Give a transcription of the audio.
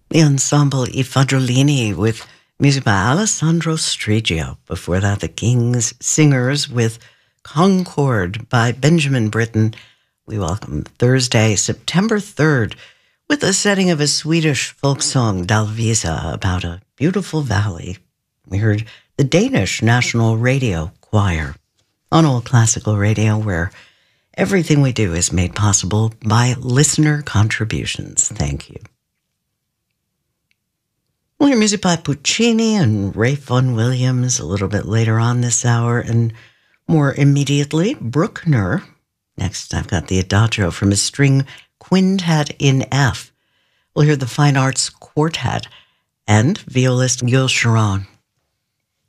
The ensemble I Fagiolini with music by Alessandro Strigio. Before that, the King's Singers with Concord by Benjamin Britten. We welcome Thursday, September 3rd, with a setting of a Swedish folk song, Dalvisa, about a beautiful valley. We heard the Danish National Radio Choir on Old Classical Radio, where everything we do is made possible by listener contributions. Thank you. We'll hear music by Puccini and Ray Vaughan Williams a little bit later on this hour, and more immediately, Bruckner. Next, I've got the Adagio from his string quintet in F. We'll hear the Fine Arts Quartet and violist Gil Sharon.